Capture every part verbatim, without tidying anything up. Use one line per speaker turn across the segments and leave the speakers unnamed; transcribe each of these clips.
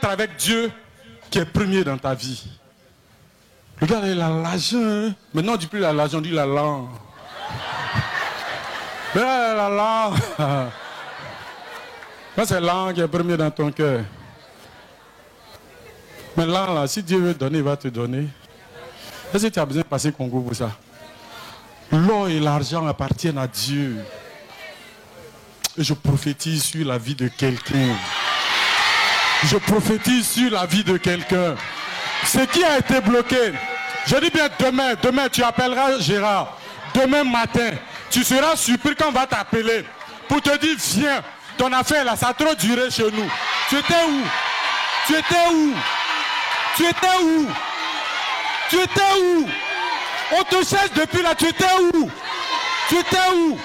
être avec Dieu qui est premier dans ta vie. Le gars, il a l'argent. Maintenant, on ne dit plus l'argent, on dit la langue. Mais la langue. Quand c'est la langue qui est premier dans ton cœur. Mais là, là, si Dieu veut donner, il va te donner. Est-ce que tu as besoin de passer Congo pour ça? L'or et l'argent appartiennent à Dieu. Et je prophétise sur la vie de quelqu'un. Je prophétise sur la vie de quelqu'un. Ce qui a été bloqué, je dis bien demain, demain tu appelleras Gérard. Demain matin, tu seras surpris quand on va t'appeler pour te dire viens, ton affaire là, ça a trop duré chez nous. Tu étais où? Tu étais où? Tu étais où? Tu étais où? On te cherche depuis là, tu étais où? Tu étais où?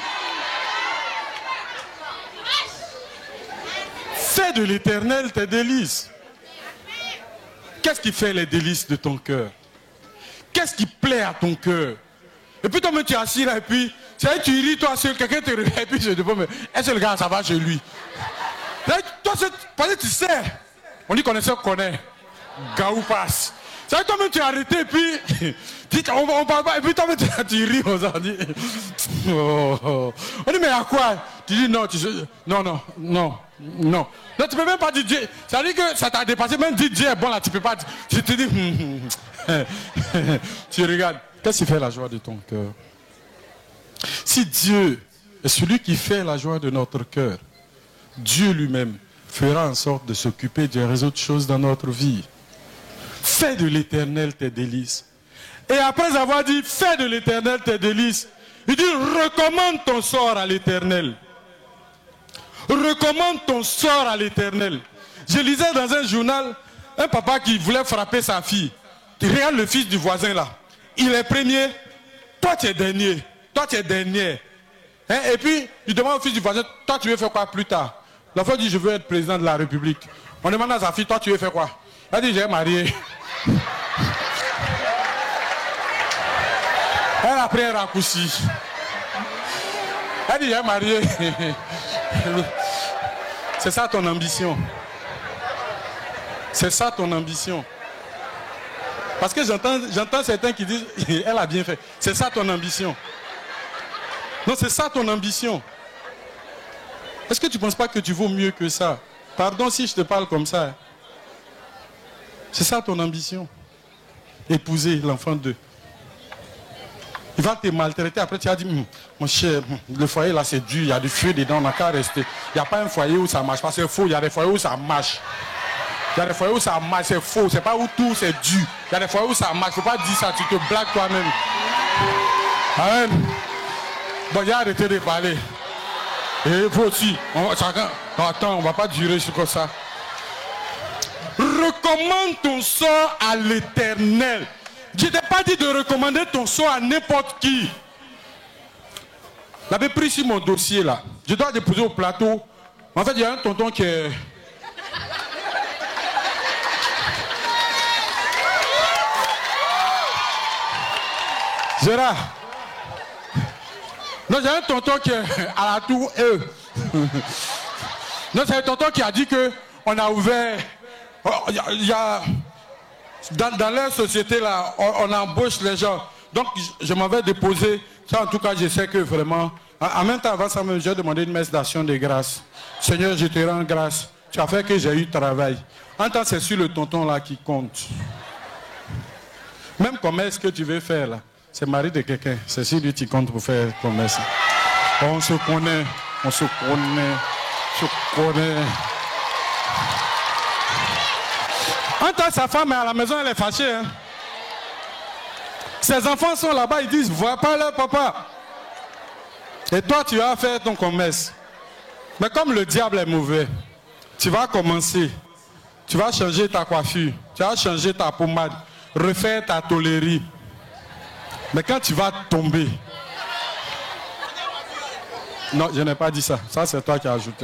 Fais de l'Éternel tes délices. Qu'est-ce qui fait les délices de ton cœur? Qu'est-ce qui plaît à ton cœur? Et puis toi même tu es assis là et puis tu ris toi seul, quelqu'un te regarde et puis je te dis mais est-ce que le gars ça va chez lui? Toi parce que tu sais, on dit connaisseur connaît, Gaou passe. C'est toi même tu es arrêté et puis on, on parle pas et puis toi même tu, tu ris on dit oh, oh. On dit mais à quoi? Tu dis non, tu non non non non. Non, tu peux même pas dire Dieu. Ça veut dire que ça t'a dépassé, même dire Dieu est bon là, tu peux pas. Je te dis, tu regardes. Qu'est-ce qui fait la joie de ton cœur? Si Dieu est celui qui fait la joie de notre cœur, Dieu lui-même fera en sorte de s'occuper des autres choses dans notre vie. Fais de l'Éternel tes délices. Et après avoir dit, fais de l'Éternel tes délices, il dit, recommande ton sort à l'Éternel. Recommande ton sort à l'Éternel. Je lisais dans un journal, un papa qui voulait frapper sa fille. Tu regardes le fils du voisin là. Il est premier, toi tu es dernier. Toi tu es dernier. Hein? Et puis, il demande au fils du voisin, toi tu veux faire quoi plus tard? L'enfant dit, je veux être président de la République. On demande à sa fille, toi tu veux faire quoi? Elle dit, j'ai marié. Elle a pris un raccourci. Elle dit, j'ai marié. C'est ça ton ambition. C'est ça ton ambition. Parce que j'entends, j'entends certains qui disent, elle a bien fait. C'est ça ton ambition. Non, c'est ça ton ambition. Est-ce que tu ne penses pas que tu vaux mieux que ça? Pardon si je te parle comme ça. C'est ça ton ambition. Épouser l'enfant d'eux. Il va te maltraiter. Après, tu as dit, mon cher, le foyer là c'est dur, il y a du feu dedans, on n'a qu'à rester. Il n'y a pas un foyer où ça marche pas, c'est faux. Il y a des foyers où ça marche. Il y a des foyers où ça marche, c'est faux. C'est pas où tout c'est dur. Il y a des foyers où ça marche. Il ne faut pas dire ça, tu te blagues toi-même. Amen. Bon, j'ai arrêté de parler. Et vous aussi. On, chacun, non, attends, on ne va pas durer comme ça. Recommande ton sort à l'Éternel. Je ne t'ai pas dit de recommander ton sort à n'importe qui. J'avais pris sur mon dossier là. Je dois déposer au plateau. En fait, il y a un tonton qui est... Gérard. Non, j'ai un tonton qui est à la tour E. Non, c'est un tonton qui a dit que on a ouvert... Il y a... Il y a Dans, dans leur société, là, on, on embauche les gens. Donc, je, je m'avais déposé. Ça, en tout cas, je sais que vraiment... En, en même temps, avant ça, j'ai demandé une messe d'action de grâce. Seigneur, je te rends grâce. Tu as fait que j'ai eu travail. En temps, c'est sur le tonton, là, qui compte. Même commerce que tu veux faire, là, c'est mari de quelqu'un. C'est sur lui qui compte pour faire commerce. On se connaît. On se connaît. On se connaît. En tant que sa femme est à la maison, elle est fâchée. Hein? Ses enfants sont là-bas, ils disent, vois pas leur papa. Et toi, tu vas faire ton commerce. Mais comme le diable est mauvais, tu vas commencer. Tu vas changer ta coiffure. Tu vas changer ta pommade. Refaire ta tôlerie. Mais quand tu vas tomber... Non, je n'ai pas dit ça. Ça, c'est toi qui as ajouté.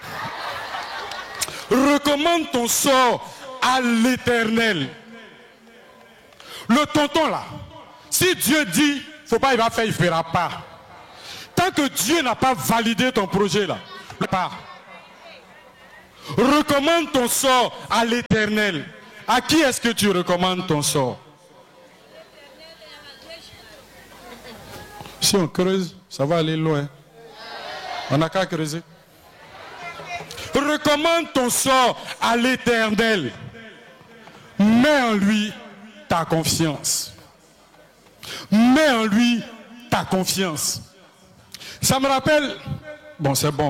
Recommande ton sort à l'Éternel. Le tonton là, si Dieu dit, faut pas, il va faire, il ne fera pas. Tant que Dieu n'a pas validé ton projet là, pas. Recommande ton sort à l'Éternel. À qui est-ce que tu recommandes ton sort? Si on creuse, ça va aller loin. On n'a qu'à creuser. Recommande ton sort à l'Éternel. Mets en lui ta confiance. Mets en lui ta confiance. Ça me rappelle... Bon, c'est bon.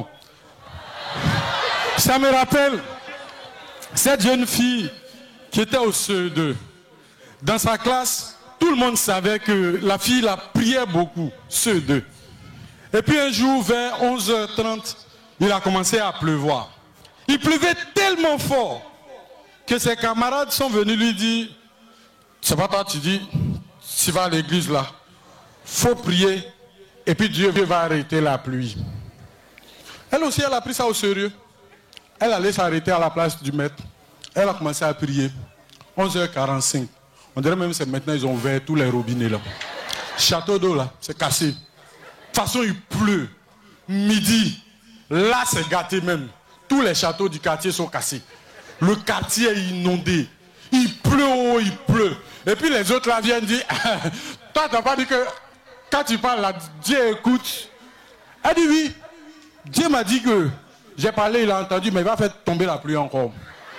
Ça me rappelle cette jeune fille qui était au C E deux. Dans sa classe, tout le monde savait que la fille la priait beaucoup, C E deux. Et puis un jour, vers onze heures trente, il a commencé à pleuvoir. Il pleuvait tellement fort que ses camarades sont venus lui dire, c'est pas toi, tu dis, tu vas à l'église là, faut prier, et puis Dieu va arrêter la pluie. Elle aussi, elle a pris ça au sérieux. Elle allait s'arrêter à la place du maître. Elle a commencé à prier. onze heures quarante-cinq. On dirait même que maintenant, ils ont ouvert tous les robinets là. Château d'eau là, c'est cassé. De toute façon, il pleut. Midi, là, c'est gâté même. Tous les châteaux du quartier sont cassés. Le quartier est inondé. Il pleut, oh, il pleut. Et puis les autres là viennent dire, toi, tu n'as pas dit que quand tu parles là, Dieu écoute. Elle dit oui. Dieu m'a dit que j'ai parlé, il a entendu, mais il va faire tomber la pluie encore.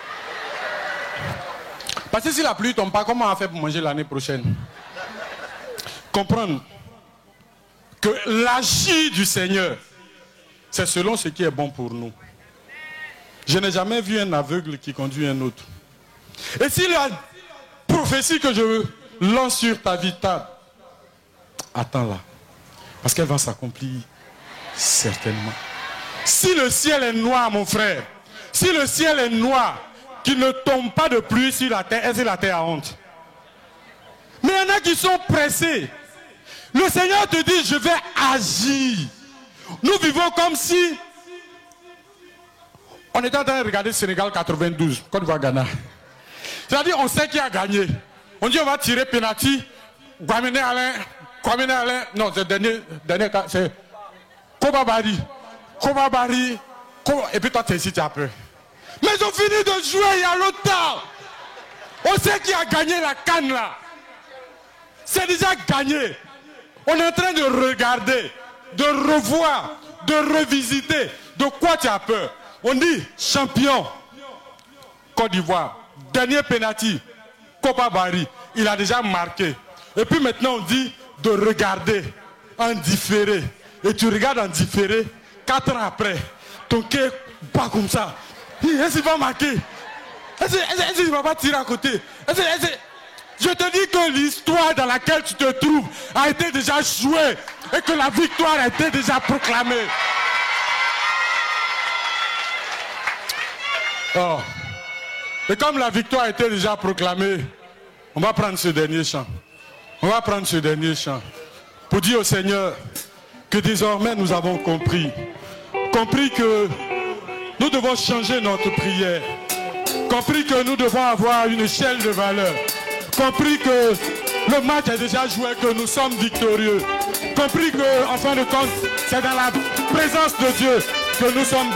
Parce que si la pluie ne tombe pas, comment on va faire pour manger l'année prochaine? Comprendre que l'agir du Seigneur, c'est selon ce qui est bon pour nous. Je n'ai jamais vu un aveugle qui conduit un autre. Et si la prophétie que je lance sur ta vie tarde, attends-la. Parce qu'elle va s'accomplir certainement. Si le ciel est noir, mon frère, si le ciel est noir, qu'il ne tombe pas de pluie sur la terre, est-ce que la terre a honte? Mais il y en a qui sont pressés. Le Seigneur te dit, je vais agir. Nous vivons comme si on était en train de regarder Sénégal quatre-vingt-douze, Côte d'Ivoire, Ghana. C'est-à-dire, on sait qui a gagné. On dit, on va tirer penalty. Kwame Alain, Kwame Alain, non, c'est le dernier, dernier cas, c'est Koba Bari. Koba Bari, Koba, et puis toi, tu es ici, tu as peur. Mais ils ont fini de jouer il y a longtemps. On sait qui a gagné la canne là. C'est déjà gagné. On est en train de regarder, de revoir, de revisiter. De quoi tu as peur? On dit champion Côte d'Ivoire, dernier penalty, Koba Bari, il a déjà marqué. Et puis maintenant on dit de regarder en différé. Et tu regardes en différé, quatre ans après, ton cœur pas comme ça. Est-ce qu'il va marquer? Est-ce qu'il ne va pas tirer à côté? Est-ce, est-ce, je te dis que l'histoire dans laquelle tu te trouves a été déjà jouée et que la victoire a été déjà proclamée. Oh. Et comme la victoire a été déjà proclamée, on va prendre ce dernier chant. On va prendre ce dernier chant pour dire au Seigneur que désormais nous avons compris. Compris que nous devons changer notre prière. Compris que nous devons avoir une échelle de valeur. Compris que le match est déjà joué, que nous sommes victorieux. Compris que, en fin de compte, c'est dans la présence de Dieu que nous sommes